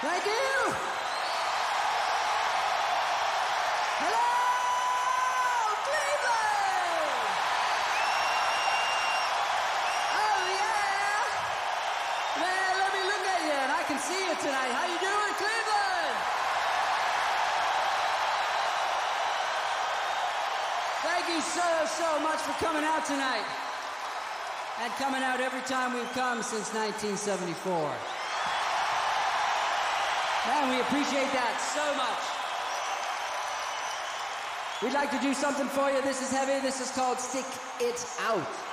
Thank you. Hello, Cleveland. Oh yeah. Man, let me look at you, and I can see you tonight. How you doing, Cleveland? Thank you so much for coming out tonight, and coming out every time we've come since 1974. Man, we appreciate that so much. We'd like to do something for you. This is heavy. This is called Stick It Out.